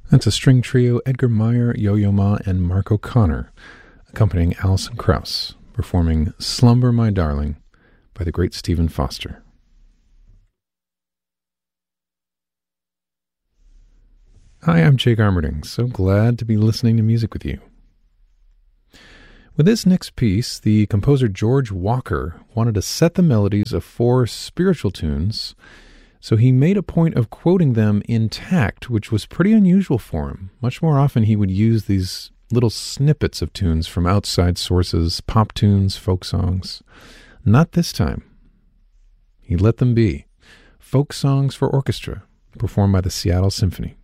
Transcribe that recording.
That's a string trio, Edgar Meyer, Yo-Yo Ma, and Mark O'Connor, accompanying Alison Krauss, performing Slumber My Darling by the great Stephen Foster. Hi, I'm Jake Armerding. So glad to be listening to music with you. With this next piece, the composer George Walker wanted to set the melodies of 4 spiritual tunes, so he made a point of quoting them intact, which was pretty unusual for him. Much more often he would use these little snippets of tunes from outside sources, pop tunes, folk songs. Not this time. He let them be folk songs for orchestra, performed by the Seattle Symphony.